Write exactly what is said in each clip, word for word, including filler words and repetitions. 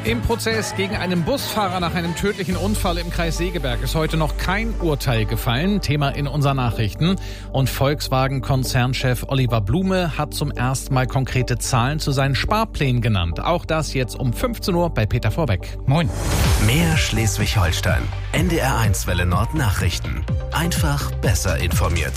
Im Prozess gegen einen Busfahrer nach einem tödlichen Unfall im Kreis Segeberg ist heute noch kein Urteil gefallen. Thema in unseren Nachrichten. Und Volkswagen-Konzernchef Oliver Blume hat zum ersten Mal konkrete Zahlen zu seinen Sparplänen genannt. Auch das jetzt um fünfzehn Uhr bei Peter Vorbeck. Moin. Mehr Schleswig-Holstein. N D R eins Welle Nord Nachrichten. Einfach besser informiert.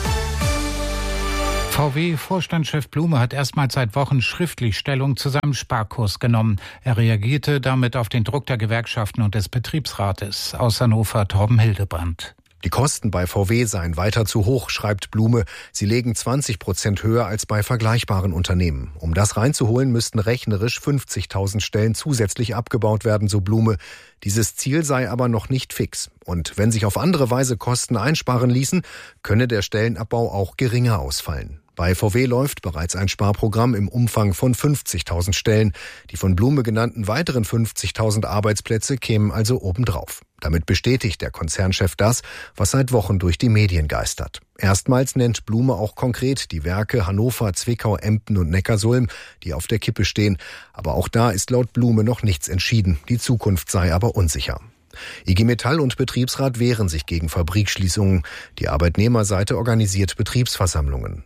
V W-Vorstandschef Blume hat erstmals seit Wochen schriftlich Stellung zu seinem Sparkurs genommen. Er reagierte damit auf den Druck der Gewerkschaften und des Betriebsrates. Aus Hannover Torben Hildebrand. Die Kosten bei V W seien weiter zu hoch, schreibt Blume. Sie legen zwanzig Prozent höher als bei vergleichbaren Unternehmen. Um das reinzuholen, müssten rechnerisch fünfzigtausend Stellen zusätzlich abgebaut werden, so Blume. Dieses Ziel sei aber noch nicht fix. Und wenn sich auf andere Weise Kosten einsparen ließen, könne der Stellenabbau auch geringer ausfallen. Bei V W läuft bereits ein Sparprogramm im Umfang von fünfzigtausend Stellen. Die von Blume genannten weiteren fünfzigtausend Arbeitsplätze kämen also obendrauf. Damit bestätigt der Konzernchef das, was seit Wochen durch die Medien geistert. Erstmals nennt Blume auch konkret die Werke Hannover, Zwickau, Emden und Neckarsulm, die auf der Kippe stehen. Aber auch da ist laut Blume noch nichts entschieden. Die Zukunft sei aber unsicher. I G Metall und Betriebsrat wehren sich gegen Fabrikschließungen. Die Arbeitnehmerseite organisiert Betriebsversammlungen.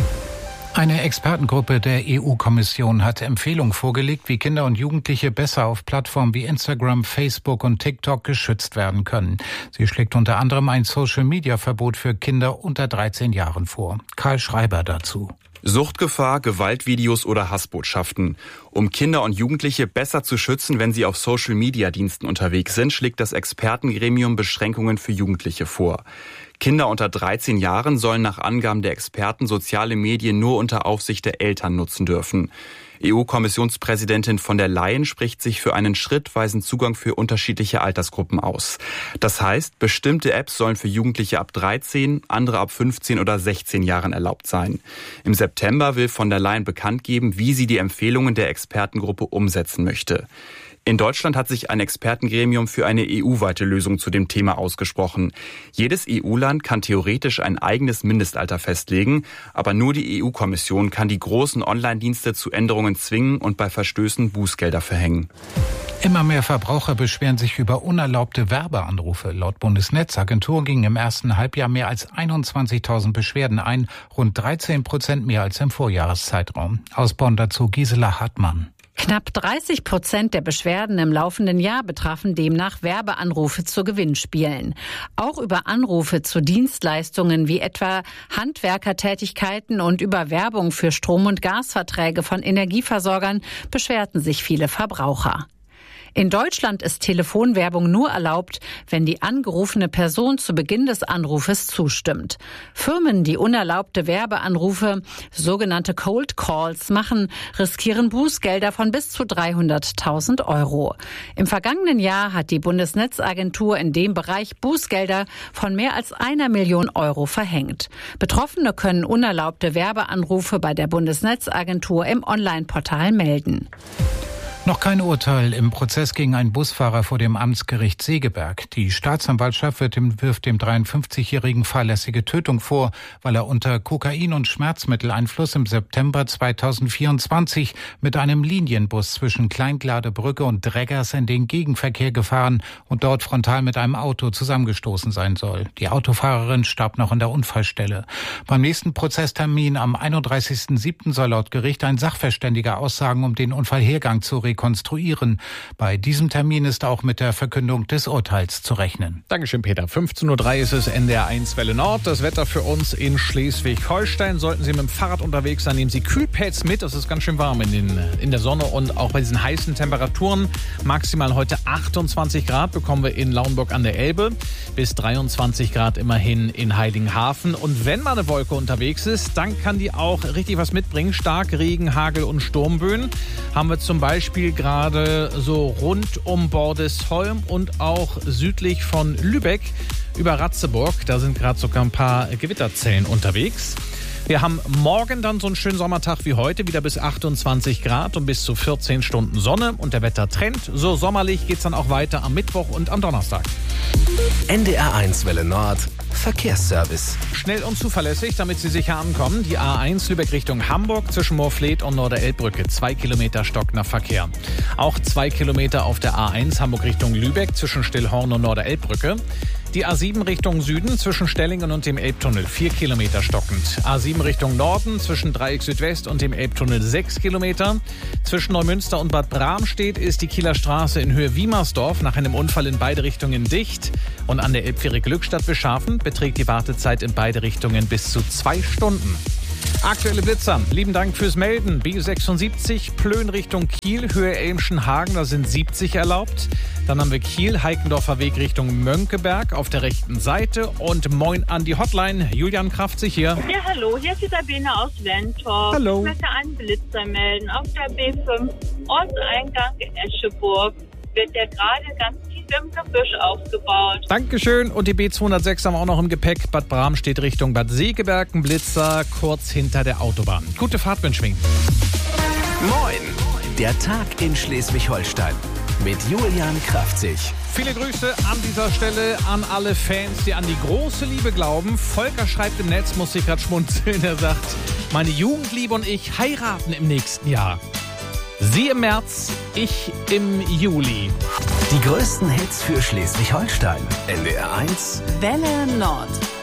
Eine Expertengruppe der E U-Kommission hat Empfehlungen vorgelegt, wie Kinder und Jugendliche besser auf Plattformen wie Instagram, Facebook und TikTok geschützt werden können. Sie schlägt unter anderem ein Social-Media-Verbot für Kinder unter dreizehn Jahren vor. Karl Schreiber dazu. Suchtgefahr, Gewaltvideos oder Hassbotschaften. Um Kinder und Jugendliche besser zu schützen, wenn sie auf Social-Media-Diensten unterwegs sind, schlägt das Expertengremium Beschränkungen für Jugendliche vor. Kinder unter dreizehn Jahren sollen nach Angaben der Experten soziale Medien nur unter Aufsicht der Eltern nutzen dürfen. E U-Kommissionspräsidentin von der Leyen spricht sich für einen schrittweisen Zugang für unterschiedliche Altersgruppen aus. Das heißt, bestimmte Apps sollen für Jugendliche ab dreizehn, andere ab fünfzehn oder sechzehn Jahren erlaubt sein. Im September will von der Leyen bekannt geben, wie sie die Empfehlungen der Expertengruppe umsetzen möchte. In Deutschland hat sich ein Expertengremium für eine E U-weite Lösung zu dem Thema ausgesprochen. Jedes E U-Land kann theoretisch ein eigenes Mindestalter festlegen, aber nur die E U-Kommission kann die großen Online-Dienste zu Änderungen zwingen und bei Verstößen Bußgelder verhängen. Immer mehr Verbraucher beschweren sich über unerlaubte Werbeanrufe. Laut Bundesnetzagentur gingen im ersten Halbjahr mehr als einundzwanzigtausend Beschwerden ein, rund dreizehn Prozent mehr als im Vorjahreszeitraum. Aus Bonn dazu Gisela Hartmann. Knapp dreißig Prozent der Beschwerden im laufenden Jahr betrafen demnach Werbeanrufe zu Gewinnspielen. Auch über Anrufe zu Dienstleistungen wie etwa Handwerkertätigkeiten und über Werbung für Strom- und Gasverträge von Energieversorgern beschwerten sich viele Verbraucher. In Deutschland ist Telefonwerbung nur erlaubt, wenn die angerufene Person zu Beginn des Anrufes zustimmt. Firmen, die unerlaubte Werbeanrufe, sogenannte Cold Calls, machen, riskieren Bußgelder von bis zu dreihunderttausend Euro. Im vergangenen Jahr hat die Bundesnetzagentur in dem Bereich Bußgelder von mehr als einer Million Euro verhängt. Betroffene können unerlaubte Werbeanrufe bei der Bundesnetzagentur im Online-Portal melden. Noch kein Urteil im Prozess gegen einen Busfahrer vor dem Amtsgericht Segeberg. Die Staatsanwaltschaft wird dem, wirft dem dreiundfünfzigjährigen fahrlässige Tötung vor, weil er unter Kokain- und Schmerzmitteleinfluss im September zweitausendvierundzwanzig mit einem Linienbus zwischen Kleingladebrücke und Dreggers in den Gegenverkehr gefahren und dort frontal mit einem Auto zusammengestoßen sein soll. Die Autofahrerin starb noch an der Unfallstelle. Beim nächsten Prozesstermin am einunddreißigsten siebten soll laut Gericht ein Sachverständiger aussagen, um den Unfallhergang zu rekonstruieren. konstruieren. Bei diesem Termin ist auch mit der Verkündung des Urteils zu rechnen. Dankeschön, Peter. fünfzehn Uhr drei ist es, N D R eins Welle Nord. Das Wetter für uns in Schleswig-Holstein. Sollten Sie mit dem Fahrrad unterwegs sein, nehmen Sie Kühlpads mit. Das ist ganz schön warm in, den, in der Sonne und auch bei diesen heißen Temperaturen. Maximal heute achtundzwanzig Grad bekommen wir in Lauenburg an der Elbe. Bis dreiundzwanzig Grad immerhin in Heiligenhafen. Und wenn mal eine Wolke unterwegs ist, dann kann die auch richtig was mitbringen. Stark Regen, Hagel und Sturmböen haben wir zum Beispiel gerade so rund um Bordesholm und auch südlich von Lübeck über Ratzeburg. Da sind gerade sogar ein paar Gewitterzellen unterwegs. Wir haben morgen dann so einen schönen Sommertag wie heute, wieder bis achtundzwanzig Grad und bis zu vierzehn Stunden Sonne und der Wettertrend. So sommerlich geht's dann auch weiter am Mittwoch und am Donnerstag. N D R eins Welle Nord Verkehrsservice. Schnell und zuverlässig, damit Sie sicher ankommen. Die A eins Lübeck Richtung Hamburg zwischen Moorfleet und Norderelbbrücke. Zwei Kilometer stockender Verkehr. Auch zwei Kilometer auf der A eins Hamburg Richtung Lübeck zwischen Stillhorn und Norderelbbrücke. Die A sieben Richtung Süden zwischen Stellingen und dem Elbtunnel. Vier Kilometer stockend. A sieben Richtung Norden zwischen Dreieck Südwest und dem Elbtunnel. Sechs Kilometer. Zwischen Neumünster und Bad Bramstedt ist die Kieler Straße in Höhe Wiemersdorf nach einem Unfall in beide Richtungen dicht. Und an der Elbfähre Glückstadt Beschafen beträgt die Wartezeit in beide Richtungen bis zu zwei Stunden. Aktuelle Blitzer. Lieben Dank fürs Melden. B sechsundsiebzig, Plön Richtung Kiel, Höhe Elmschenhagen, da sind siebzig erlaubt. Dann haben wir Kiel, Heikendorfer Weg Richtung Mönckeberg auf der rechten Seite. Und moin an die Hotline. Julian Kraftzig hier. Ja, hallo, hier ist die Sabine aus Wentorf. Hallo. Ich möchte einen Blitzer melden. Auf der B fünf Ortseingang in Escheburg wird der gerade ganz tief im Gebüsch aufgebaut. Dankeschön. Und die B zweihundertsechs haben wir auch noch im Gepäck. Bad Bramstedt Richtung Bad Segeberg, ein Blitzer kurz hinter der Autobahn. Gute Fahrt wünschen wir. Moin, der Tag in Schleswig-Holstein mit Julian Kraftzig. Viele Grüße an dieser Stelle an alle Fans, die an die große Liebe glauben. Volker schreibt im Netz, muss ich gerade schmunzeln, er sagt, meine Jugendliebe und ich heiraten im nächsten Jahr. Sie im März, ich im Juli. Die größten Hits für Schleswig-Holstein. N D R eins Welle Nord.